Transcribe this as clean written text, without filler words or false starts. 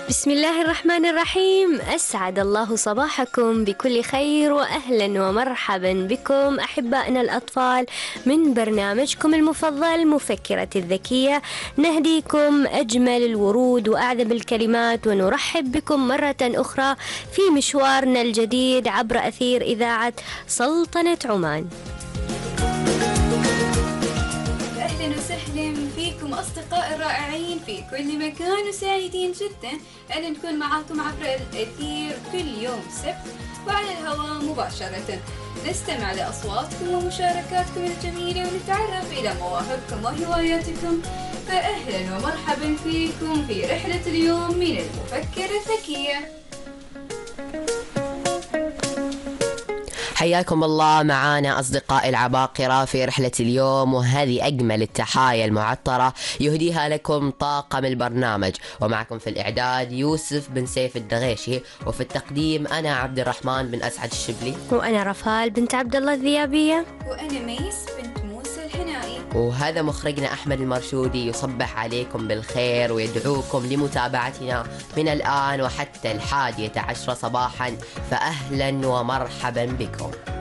بسم الله الرحمن الرحيم. أسعد الله صباحكم بكل خير وأهلا ومرحبا بكم أحبائنا الأطفال من برنامجكم المفضل مفكرة الذكية. نهديكم أجمل الورود وأعذب الكلمات ونرحب بكم مرة أخرى في مشوارنا الجديد عبر أثير إذاعة سلطنة عمان. أهلا وسهلا فيكم أصدقائي الرائعين في كل مكان، وسعيدين جدا أن نكون معكم عبر الأثير كل يوم سبت وعلى الهواء مباشرة. نستمع لأصواتكم ومشاركاتكم الجميلة ونتعرف إلى مواهبكم وهواياتكم. فأهلا ومرحبا فيكم في رحلة اليوم من المفكرة الذكية. حياكم الله معانا أصدقائي العباقرة في رحلة اليوم، وهذه أجمل التحايا المعطرة يهديها لكم طاقم البرنامج. ومعكم في الإعداد يوسف بن سيف الدغيشي، وفي التقديم أنا عبد الرحمن بن أسعد الشبلي، وأنا رفال بنت عبد الله الذيابية، وأنا ميس بنت موسى الحنائي، وهذا مخرجنا أحمد المرشودي يصبح عليكم بالخير ويدعوكم لمتابعتنا من الآن وحتى 11 صباحا. فأهلا ومرحبا بكم.